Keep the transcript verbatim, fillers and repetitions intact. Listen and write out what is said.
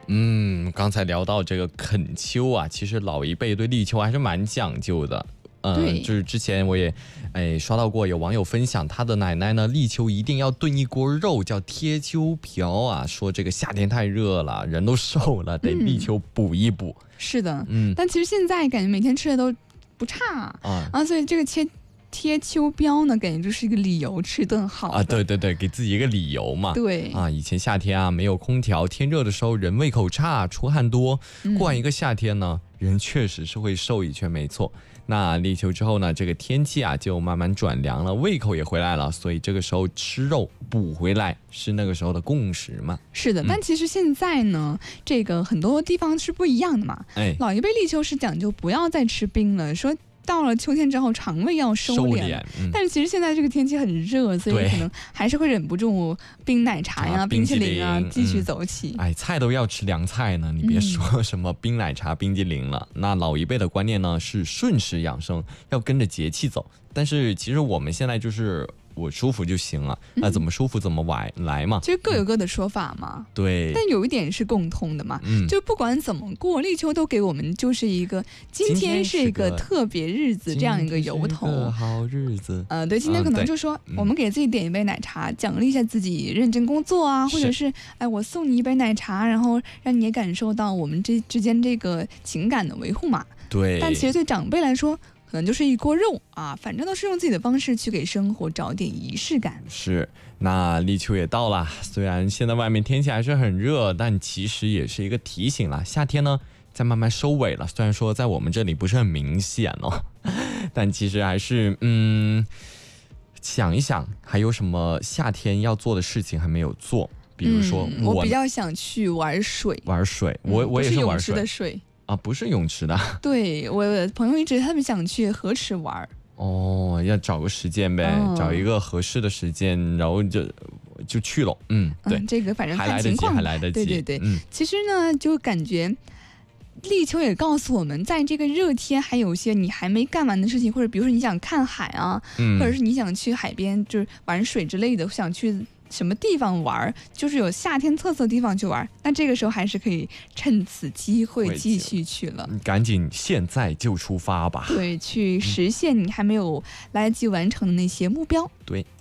嗯，刚才聊到这个恳秋啊，其实老一辈对立秋还是蛮讲究的。嗯、呃，就是之前我也哎刷到过有网友分享，他的奶奶呢立秋一定要炖一锅肉，叫贴秋瓢啊，说这个夏天太热了，人都瘦了，得立秋补一补。 嗯、是的，嗯，但其实现在感觉每天吃的都不差啊，啊所以这个贴贴秋膘呢，感觉就是一个理由吃顿好啊，对对对，给自己一个理由嘛。 对啊，以前夏天啊没有空调，天热的时候人胃口差，出汗多，过完一个夏天呢，嗯、人确实是会瘦一圈，没错。那立秋之后呢，这个天气啊就慢慢转凉了，胃口也回来了，所以这个时候吃肉补回来是那个时候的共识嘛。 是的，嗯、但其实现在呢，这个很多地方是不一样的嘛。 哎， 老一辈立秋是讲究不要再吃冰了，说到了秋天之后肠胃要收敛，收敛嗯、但是其实现在这个天气很热，所以可能还是会忍不住冰奶茶呀、冰淇淋啊继续走起、 嗯。哎，菜都要吃凉菜呢，你别说什么冰奶茶、冰激凌了。嗯、那老一辈的观念呢是顺时养生，要跟着节气走。但是其实我们现在就是我舒服就行了，那、嗯、怎么舒服怎么来来嘛。 其实各有各的说法嘛。 嗯、对。 但有一点是共通的嘛，嗯、就不管怎么过，立秋都给我们就是一个今天是一个特别日子这样一个由头。 今天是个好日子。 呃，对，今天可能就说、嗯、我们给自己点一杯奶茶，奖励一下自己认真工作啊，或者是哎我送你一杯奶茶，然后让你也感受到我们这之间这个情感的维护嘛。 对。 但其实对长辈来说，可能就是一锅肉啊，反正都是用自己的方式去给生活找点仪式感。 是，那立秋也到了，虽然现在外面天气还是很热，但其实也是一个提醒了，夏天呢在慢慢收尾了。虽然说在我们这里不是很明显哦，但其实还是嗯，想一想还有什么夏天要做的事情还没有做，比如说、 嗯、我, 我比较想去玩水。 玩水，我、嗯、我也是玩水。 不是泳池的水。 啊，不是泳池的。 对，我朋友一直特别想去河池玩。 哦，要找个时间呗、哦，找一个合适的时间，然后就就去了。嗯，对， 嗯、这个反正看情况， 还来得及，还来得及。 对对对， 嗯， 其实呢，就感觉立秋也告诉我们，在这个热天还有一些你还没干完的事情，或者比如说你想看海啊，嗯、或者是你想去海边就是玩水之类的，想去什么地方玩，就是有夏天特色的地方去玩，那这个时候还是可以趁此机会继续去了。 赶紧现在就出发吧。 对，去实现你还没有来得及完成的那些目标。 对。